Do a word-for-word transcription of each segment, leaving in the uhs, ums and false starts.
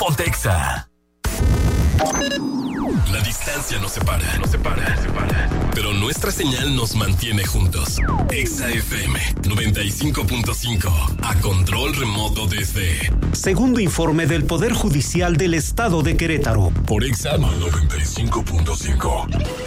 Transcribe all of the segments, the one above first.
Ponte Exa. La distancia nos separa, nos separa, nos separa. Pero nuestra señal nos mantiene juntos. Exa F M noventa y cinco punto cinco. A control remoto desde... Segundo informe del Poder Judicial del Estado de Querétaro. Por Exa noventa y cinco punto cinco.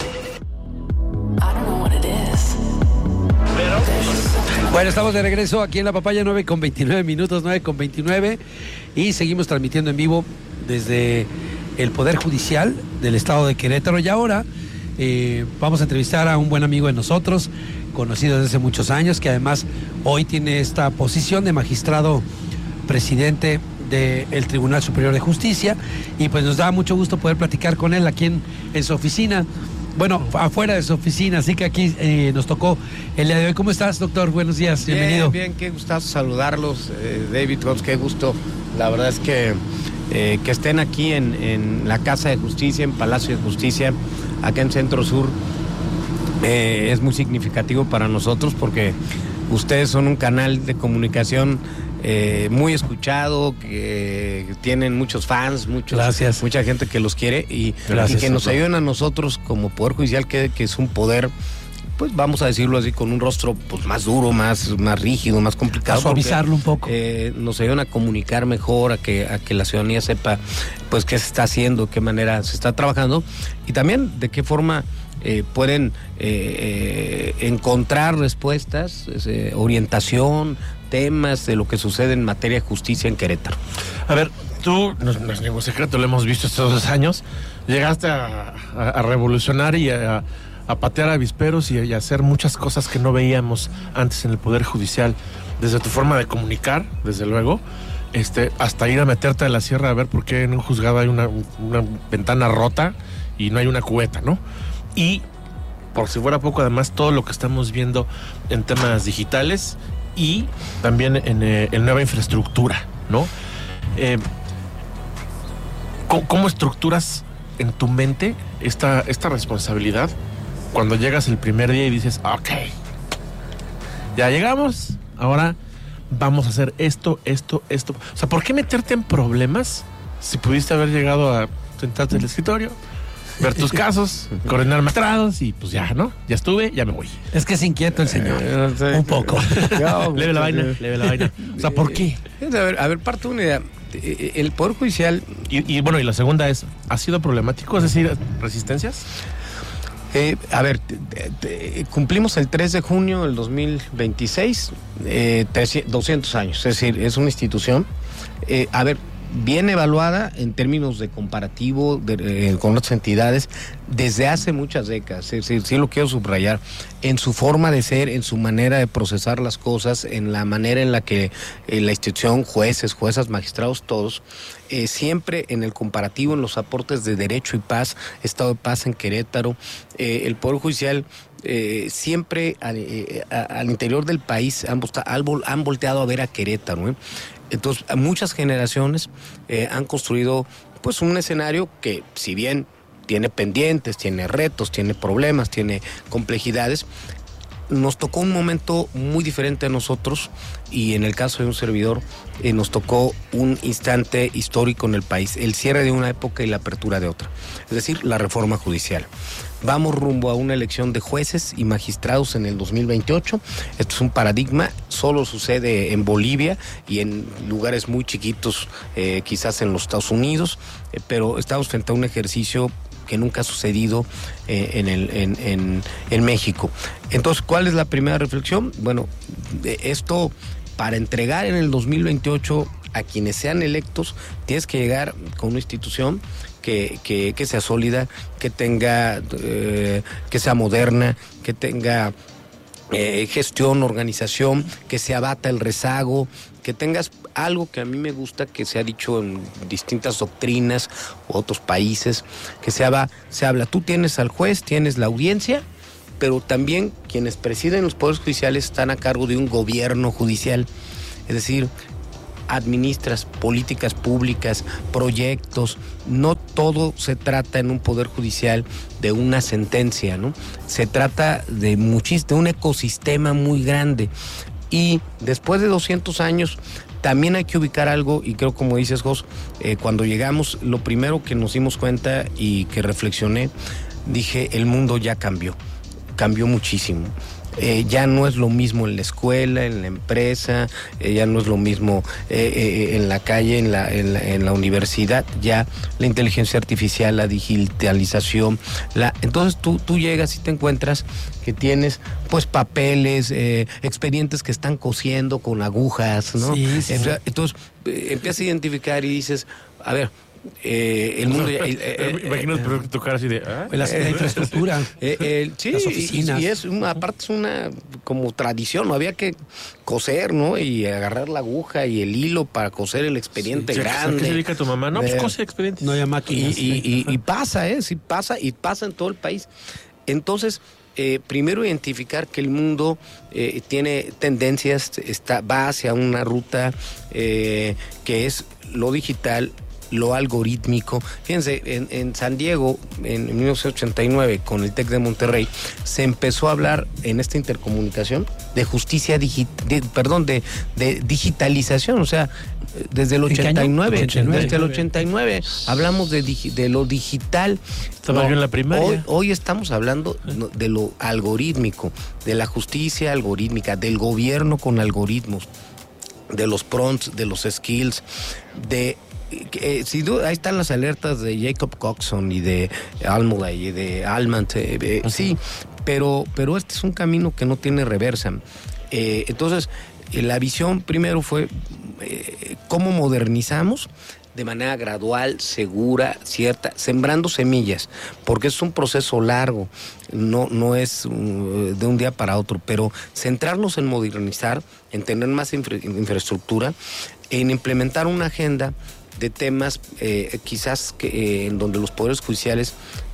Bueno, estamos de regreso aquí en La Papaya, nueve con veintinueve minutos, nueve con veintinueve. Y seguimos transmitiendo en vivo desde el Poder Judicial del Estado de Querétaro. Y ahora eh, vamos a entrevistar a un buen amigo de nosotros, conocido desde hace muchos años, que además hoy tiene esta posición de magistrado presidente del Tribunal Superior de Justicia. Y pues nos da mucho gusto poder platicar con él aquí en, en su oficina. Bueno, afuera de su oficina, así que aquí eh, nos tocó el día de hoy. ¿Cómo estás, doctor? Buenos días, bien, bienvenido. Bien, qué gustazo saludarlos, eh, David Hobbs, qué gusto. La verdad es que eh, que estén aquí en, en la Casa de Justicia, en Palacio de Justicia, acá en Centro Sur, eh, es muy significativo para nosotros porque ustedes son un canal de comunicación Eh, muy escuchado, que tienen muchos fans, muchos, Gracias. mucha gente que los quiere y, Gracias, y que nos doctor. ayuden a nosotros como Poder Judicial, que, que es un poder, pues vamos a decirlo así, con un rostro pues más duro, más, más rígido, más complicado. A suavizarlo porque, un poco. Eh, nos ayudan a comunicar mejor, a que, a que la ciudadanía sepa pues qué se está haciendo, qué manera se está trabajando y también de qué forma eh, pueden eh, eh, encontrar respuestas, eh, orientación, temas de lo que sucede en materia de justicia en Querétaro. A ver, tú, no, no es ningún secreto, lo hemos visto estos dos años, llegaste a, a, a revolucionar y a, a patear avisperos y a, y a hacer muchas cosas que no veíamos antes en el Poder Judicial, desde tu forma de comunicar, desde luego, este, hasta ir a meterte a la sierra a ver por qué en un juzgado hay una, una ventana rota y no hay una cubeta, ¿no? Y, por si fuera poco, además, todo lo que estamos viendo en temas digitales y también en, eh, en nueva infraestructura, ¿no? Eh, ¿cómo, ¿Cómo estructuras en tu mente esta, esta responsabilidad cuando llegas el primer día y dices, ok, ya llegamos, ahora vamos a hacer esto, esto, esto? O sea, ¿por qué meterte en problemas si pudiste haber llegado a sentarte en el escritorio, ver tus casos, coordinar maestrados y pues ya, ¿no? Ya estuve, ya me voy. Es que es inquieto el señor, Eh, no sé. un poco. No, Leve la vaina, leve la vaina. O sea, ¿por qué? A ver, a ver, parte de una idea. El Poder Judicial... Y, y bueno, y la segunda es, ¿ha sido problemático? Es decir, ¿resistencias? Eh, a ver, te, te, te, cumplimos el tres de junio del dos mil veintiséis, eh, trescientos, doscientos años, es decir, es una institución, eh, a ver, bien evaluada en términos de comparativo de, eh, con otras entidades desde hace muchas décadas, es decir, sí lo quiero subrayar, en su forma de ser, en su manera de procesar las cosas, en la manera en la que eh, la institución, jueces, juezas, magistrados, todos, eh, siempre en el comparativo, en los aportes de derecho y paz, estado de paz en Querétaro, eh, el Poder Judicial eh, siempre al, eh, a, al interior del país han, han volteado a ver a Querétaro, ¿eh? Entonces, muchas generaciones eh, han construido pues un escenario que, si bien tiene pendientes, tiene retos, tiene problemas, tiene complejidades, nos tocó un momento muy diferente a nosotros y en el caso de un servidor eh, nos tocó un instante histórico en el país, el cierre de una época y la apertura de otra, es decir, la reforma judicial. Vamos rumbo a una elección de jueces y magistrados en el dos mil veintiocho. Esto es un paradigma, solo sucede en Bolivia y en lugares muy chiquitos, eh, quizás en los Estados Unidos, eh, pero estamos frente a un ejercicio que nunca ha sucedido eh, en, el, en, en, en México. Entonces, ¿cuál es la primera reflexión? Bueno, esto para entregar en el dos mil veintiocho a quienes sean electos, tienes que llegar con una institución que, que, que sea sólida, que tenga, eh, que sea moderna, que tenga eh, gestión, organización, que se abata el rezago, que tengas algo que a mí me gusta, que se ha dicho en distintas doctrinas u otros países, que se habla, se habla, tú tienes al juez, tienes la audiencia, pero también quienes presiden los poderes judiciales están a cargo de un gobierno judicial, es decir, administras políticas públicas, proyectos, no todo se trata en un poder judicial de una sentencia, ¿no? Se trata de muchis, de un ecosistema muy grande. Y después de doscientos años, también hay que ubicar algo, y creo, como dices, Jos, eh, cuando llegamos, lo primero que nos dimos cuenta y que reflexioné, dije, el mundo ya cambió, cambió muchísimo. Eh, ya no es lo mismo en la escuela, en la empresa, eh, ya no es lo mismo eh, eh, en la calle, en la, en la, en la universidad, ya la inteligencia artificial, la digitalización, la, entonces tú, tú llegas y te encuentras que tienes pues papeles, eh, expedientes que están cosiendo con agujas, ¿no? Sí, sí. Entonces, entonces eh, empiezas a identificar y dices, a ver, Eh, el mundo. Eh, eh, Imagino eh, tu cara así de. ¿ah? La, la infraestructura. Eh, eh, sí, las oficinas. y, y es una, aparte es una como tradición, ¿no? Había que coser, ¿no? Y agarrar la aguja y el hilo para coser el expediente Sí, grande. ¿A qué se dedica tu mamá? No, pues Eh, cose expedientes. No hay Y, máquinas. y, y, y pasa, ¿eh? Sí pasa, y pasa en todo el país. Entonces, eh, primero identificar que el mundo eh, tiene tendencias, está, va hacia una ruta eh, que es lo digital, lo algorítmico. Fíjense, en, en San Diego, en mil novecientos ochenta y nueve, con el TEC de Monterrey, se empezó a hablar en esta intercomunicación de justicia digital, perdón, de, de digitalización, o sea, desde el ochenta y nueve, ochenta y nueve. desde el ochenta y nueve hablamos de, digi, de lo digital. Estaba yo en la primaria. Hoy, hoy estamos hablando no, de lo algorítmico, de la justicia algorítmica, del gobierno con algoritmos, de los prompts, de los skills, de Eh, si ahí están las alertas de Jacob Coxon y de Almolay y de Almant, eh, eh, sí, pero, pero este es un camino que no tiene reversa. Eh, entonces, eh, la visión primero fue eh, cómo modernizamos de manera gradual, segura, cierta, sembrando semillas, porque es un proceso largo, no, no es uh, de un día para otro, pero centrarnos en modernizar, en tener más infra- infraestructura, en implementar una agenda de temas eh, quizás que, eh, en donde los poderes judiciales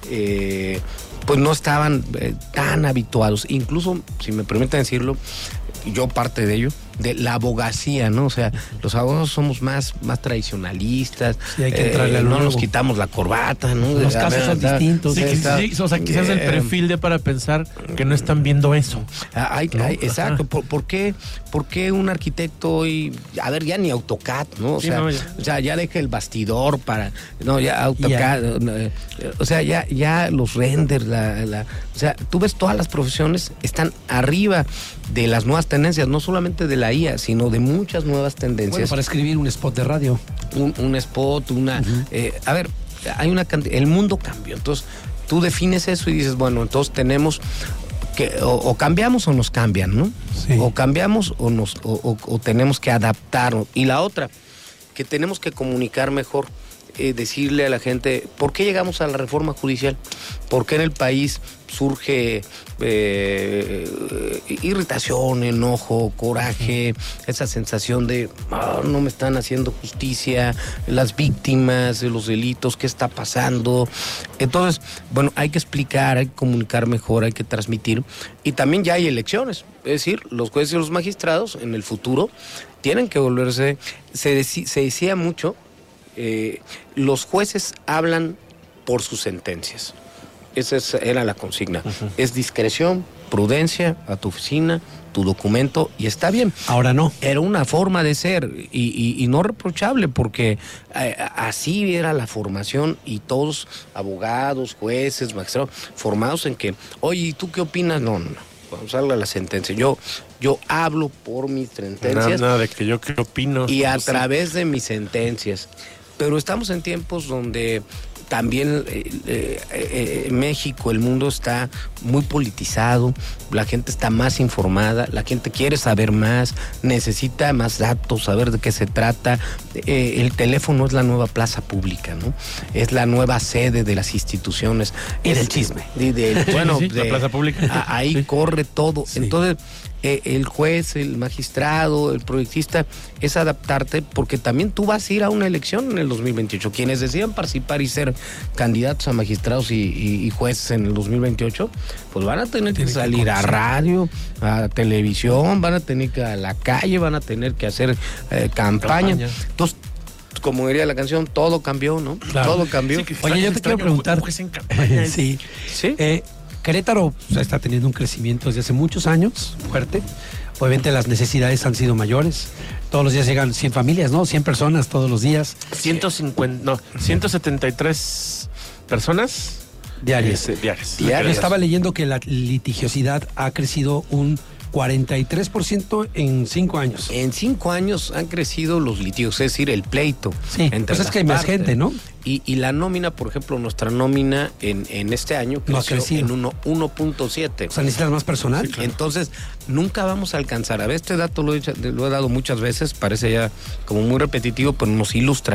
eh, pues no estaban eh, tan habituados, incluso, si me permiten decirlo, yo parte de ello, de la abogacía, ¿no? O sea, los abogados somos más, más tradicionalistas, Sí, hay que entrarle eh, a lo no nuevo. nos quitamos la corbata, ¿no? Los A casos ver, son da- distintos. Sí, sí, sí, está- sí, o sea, quizás el eh, perfil de para pensar que no están viendo eso. Ah, hay, ¿no? hay- exacto. Ajá. ¿Por, por qué, ¿Por qué un arquitecto hoy, a ver, ya ni AutoCAD, ¿no? O Sí, sea, no, ya. o sea, ya deja el bastidor para, no, ya AutoCAD, no, eh, o sea, ya, ya los renders, la, la, o sea, tú ves todas las profesiones están arriba de las nuevas tendencias, no solamente de la I A, sino de muchas nuevas Bueno, tendencias. para escribir un spot de radio. un, un spot, una... Uh-huh. eh, a ver, hay una cantidad... El mundo cambió. Entonces, tú defines eso y dices, bueno, entonces tenemos que... O, o cambiamos o nos cambian, ¿no? Sí. O cambiamos o, nos, o, o, o tenemos que adaptarnos. Y la otra, que tenemos que comunicar mejor. Eh, decirle a la gente, ¿por qué llegamos a la reforma judicial? ¿Por qué en el país surge eh, irritación, enojo, coraje, esa sensación de oh, no me están haciendo justicia, las víctimas de los delitos, qué está pasando? Entonces, bueno, hay que explicar, hay que comunicar mejor, hay que transmitir, y también ya hay elecciones, es decir, los jueces y los magistrados en el futuro tienen que volverse, se, deci- se decía mucho, eh, los jueces hablan por sus sentencias. Esa es, era la consigna. Uh-huh. Es discreción, prudencia, a tu oficina, tu documento, y está bien. Ahora no. Era una forma de ser, y, y, y no reprochable, porque eh, así era la formación, y todos, abogados, jueces, magistrados, formados en que, oye, ¿y tú qué opinas? No, no, no. Vamos a darle a la sentencia. Yo, yo hablo por mis sentencias. Nada, nada de que yo qué opino. Y a sí. través de mis sentencias. Pero estamos en tiempos donde también eh, eh, eh, México, el mundo está muy politizado, la gente está más informada, la gente quiere saber más, necesita más datos, saber de qué se trata. Eh, el teléfono es la nueva plaza pública, ¿no? Es la nueva sede de las instituciones. Y es, del chisme. De, de, bueno, sí, de, la plaza pública. A, ahí sí. corre todo. Sí. Entonces, eh, el juez, el magistrado, el proyectista, es adaptarte, porque también tú vas a ir a una elección en el dos mil veintiocho. Quienes decidan participar y ser candidatos a magistrados y, y, y jueces en el dos mil veintiocho, pues van a tener que salir a radio, a televisión, van a tener que ir a la calle, van a tener que hacer eh, campaña. campaña. Entonces, como diría la canción, todo cambió, ¿no? Claro. Todo cambió. Sí, Oye, yo te quiero preguntar. En campaña, sí. ¿Sí? Eh, Querétaro o sea, está teniendo un crecimiento desde hace muchos años, fuerte. obviamente las necesidades han sido mayores. Todos los días llegan cien familias, ¿no? cien personas todos los días. ciento cincuenta, no, ciento setenta y tres personas diarias. Eh, diarias. Diarias. Estaba leyendo que la litigiosidad ha crecido un cuarenta y tres por ciento en cinco años. En cinco años han crecido los litigios, es decir, el pleito. Sí, entre pues es que hay más gente, ¿no? Y, y la nómina, por ejemplo, nuestra nómina en, en este año No ha creció crecido. en uno punto siete. O sea, necesitas más personal. Sí, claro. Entonces, nunca vamos a alcanzar. A ver, este dato lo he, dicho- lo he dado muchas veces, parece ya como muy repetitivo, pero nos ilustra.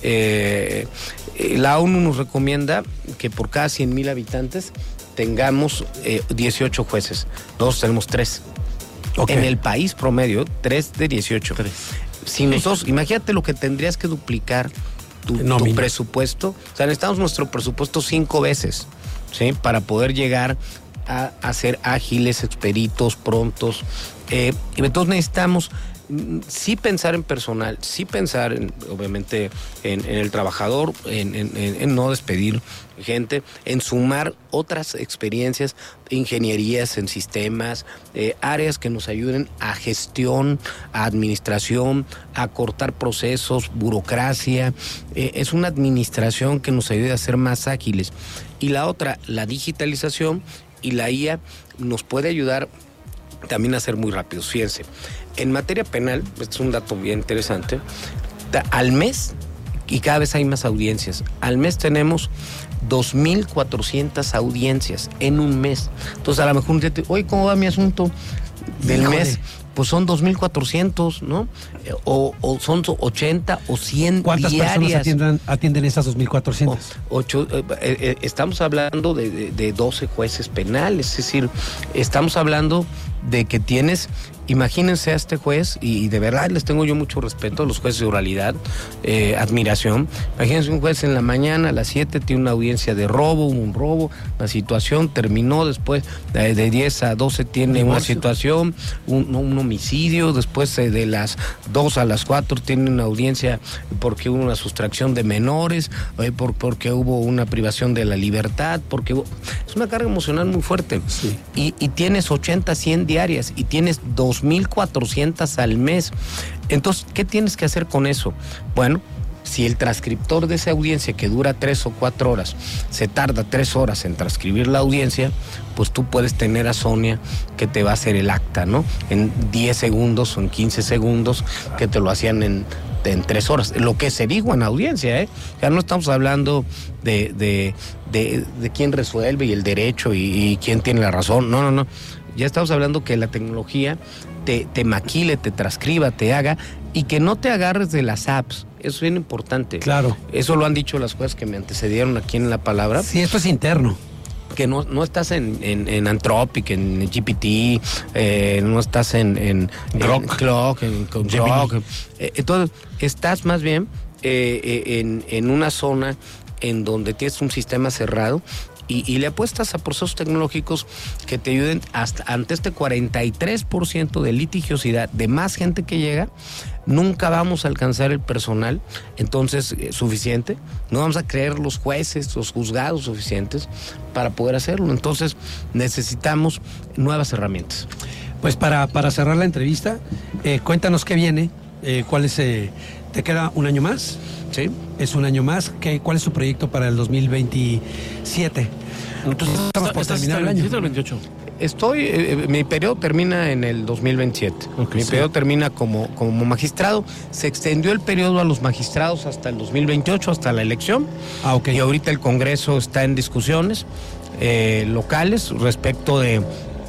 Eh, eh, la ONU nos recomienda que por cada cien mil habitantes tengamos eh, dieciocho jueces. Nosotros tenemos tres. Ok. En el país promedio, tres de dieciocho. Tres. Si nosotros, imagínate lo que tendrías que duplicar tu, tu Nómina. presupuesto. O sea, necesitamos nuestro presupuesto cinco veces, ¿sí? Para poder llegar a, a ser ágiles, expeditos, prontos. Eh, y entonces necesitamos mm, sí pensar en personal, sí pensar en, obviamente en, en el trabajador, en, en- en- en no despedir gente, en sumar otras experiencias, ingenierías en sistemas, eh, áreas que nos ayuden a gestión, a administración, a cortar procesos, burocracia. Eh, es una administración que nos ayude a ser más ágiles. Y la otra, la digitalización y la I A nos puede ayudar también a ser muy rápidos. Fíjense, en materia penal, este es un dato bien interesante, da- al mes, y cada vez hay más audiencias, al mes tenemos dos mil cuatrocientas audiencias en un mes. Entonces, a lo mejor un día te, oye, ¿cómo va mi asunto del Híjole. mes? Pues son dos mil cuatrocientos, ¿no? Eh, O, o son ochenta o cien ¿Cuántas personas diarias. atiendan, atienden estas dos mil O- cuatrocientas? ocho, eh, eh, estamos hablando de, de- de doce jueces penales, es decir, estamos hablando de que tienes, imagínense a este juez, y, y de verdad les tengo yo mucho respeto a los jueces de oralidad, eh, admiración. Imagínense un juez en la mañana a las siete tiene una audiencia de robo, un robo, la situación terminó, después de, de diez a doce tiene una Divorcio. situación, un, un homicidio, después eh, de las dos a las cuatro tiene una audiencia porque hubo una sustracción de menores, eh, por, porque hubo una privación de la libertad, porque hubo- es una carga emocional muy fuerte. Sí. Y, y tienes ochenta, cien diarias y tienes dos mil cuatrocientas al mes. Entonces, ¿qué tienes que hacer con eso? Bueno, si el transcriptor de esa audiencia que dura tres o cuatro horas se tarda tres horas en transcribir la audiencia, pues tú puedes tener a Sonia que te va a hacer el acta, ¿no? En diez segundos o en quince segundos, que te lo hacían en, en tres horas. Lo que se dijo en audiencia, ¿eh? Ya no estamos hablando de, de, de, de quién resuelve y el derecho y, y quién tiene la razón. No, no, no. Ya estamos hablando que la tecnología te, te maquile, te transcriba, te haga, y que no te agarres de las apps. Eso es bien importante. Claro. Eso lo han dicho las jueces que me antecedieron aquí en la palabra. Sí, esto es interno. Que no, no estás en, en, en Anthropic, en G P T, eh, no estás en, en Grok. en Grok, en, con Gemini. Grok. Eh, entonces, estás más bien eh, eh, en, en una zona en donde tienes un sistema cerrado y, y le apuestas a procesos tecnológicos que te ayuden hasta ante este cuarenta y tres por ciento de litigiosidad, de más gente que llega. Nunca vamos a alcanzar el personal, entonces, eh, suficiente. No vamos a creer los jueces, los juzgados suficientes para poder hacerlo. Entonces, necesitamos nuevas herramientas. Pues para, para cerrar la entrevista, eh, cuéntanos qué viene, eh, cuál es, eh, ¿te queda un año más? ¿Sí? Es un año más. ¿Qué, ¿Cuál es tu proyecto para el dos mil veintisiete? Entonces estamos por ¿Estás terminar el hasta año. veintisiete o el veintiocho? Estoy, eh, eh, mi periodo termina en el dos mil veintisiete. Ok, mi sí. periodo termina como, como magistrado. Se extendió el periodo a los magistrados hasta el dos mil veintiocho, hasta la elección. Ah, ok. Y ahorita el Congreso está en discusiones eh, locales respecto de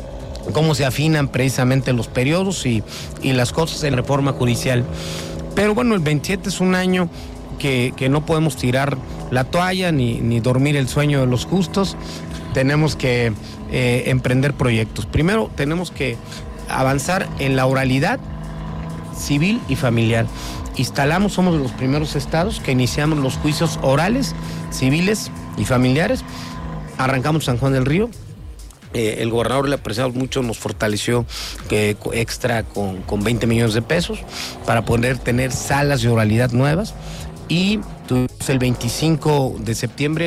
cómo se afinan precisamente los periodos y, y las cosas en reforma judicial. Pero bueno, el veintisiete es un año que, que no podemos tirar la toalla ni, ni dormir el sueño de los justos. Tenemos que eh, emprender proyectos. Primero, tenemos que avanzar en la oralidad civil y familiar. Instalamos, somos de los primeros estados que iniciamos los juicios orales, civiles y familiares. Arrancamos San Juan del Río. Eh, el gobernador, le apreciamos mucho, nos fortaleció eh, extra con, con veinte millones de pesos para poder tener salas de oralidad nuevas. Y tuvimos el veinticinco de septiembre